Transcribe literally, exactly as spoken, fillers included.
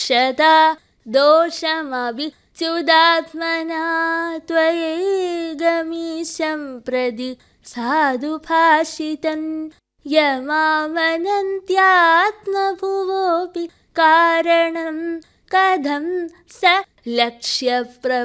क्षता दोषमविच्युदात्मना त्वयैगमीशं प्रदि साधु भाषितं यमामनन्त्यात्मभुवोऽपि कारणं कथं स लक्ष्यप्र